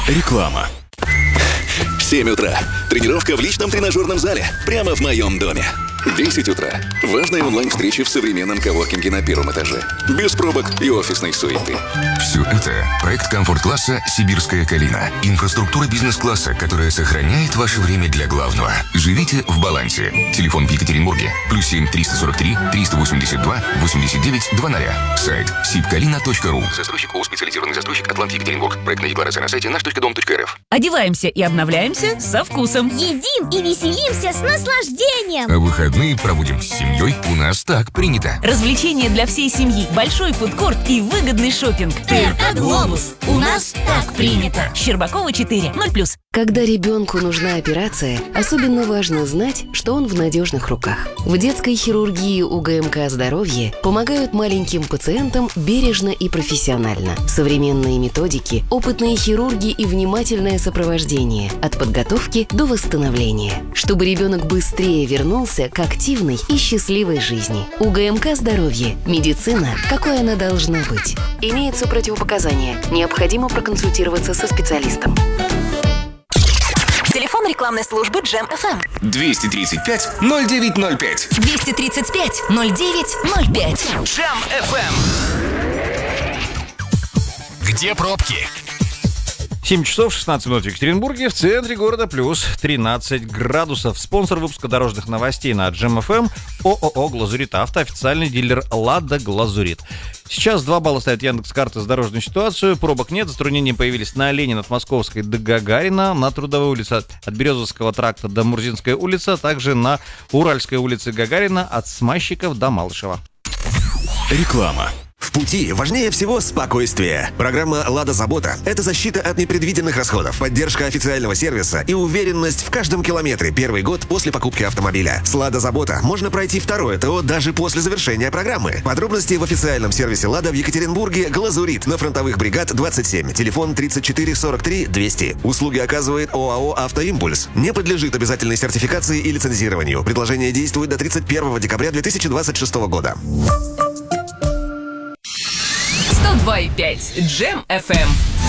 Реклама. 7 утра. Тренировка в личном тренажерном зале. Прямо в моем доме. 10 утра. Важная онлайн-встреча в современном коворкинге на первом этаже. Без пробок и офисной суеты. Все это проект комфорт-класса «Сибирская Калина». Инфраструктура бизнес-класса, которая сохраняет ваше время для главного. Живите в балансе. Телефон в Екатеринбурге. +7 343 382 89 00. Сайт sibkalina.ru. Застройщик ООО «Специализированный застройщик Атлант Екатеринбург». Проектная декларация на сайте наш.дом.рф. Одеваемся и обновляемся со вкусом. Едим и веселимся с наслаждением. А выходные проводим с семьей. У нас так принято. Развлечения для всей семьи, большой фудкорт и выгодный шопинг. Это Глобус. У нас так принято. Щербакова 4, 0+. Когда ребенку нужна операция, особенно важно знать, что он в надежных руках. В детской хирургии УГМК «Здоровье» помогают маленьким пациентам бережно и профессионально. Современные методики, опытные хирурги и внимательное сопровождение от подготовки до восстановления, чтобы ребенок быстрее вернулся к активной и счастливой жизни. УГМК «Здоровье» – медицина, какой она должна быть. Имеются противопоказания. Необходимо проконсультироваться со специалистом. Телефон рекламной службы Джем FM. 235 0905. 235 0905. Джем FM. Где пробки? 7 часов 16 минут в Екатеринбурге, в центре города плюс 13 градусов. Спонсор выпуска дорожных новостей на Джем FM – ООО «Глазурит Авто», официальный дилер «Лада Глазурит». Сейчас 2 балла ставит Яндекс.Карты за дорожную ситуацию. Пробок нет, затруднения появились на Ленина от Московской до Гагарина, на Трудовой улице от Березовского тракта до Мурзинской улицы, а также на Уральской улице Гагарина от Смащиков до Малышева. Реклама. В пути важнее всего спокойствие. Программа «Лада Забота» — это защита от непредвиденных расходов, поддержка официального сервиса и уверенность в каждом километре первый год после покупки автомобиля. С «Лада Забота» можно пройти второе ТО даже после завершения программы. Подробности в официальном сервисе «Лада» в Екатеринбурге «Глазурит» на Фронтовых бригад 27. Телефон 34 43 200. Услуги оказывает ОАО «Автоимпульс». Не подлежит обязательной сертификации и лицензированию. Предложение действует до 31 декабря 2026 года. 102,5 Джем FM.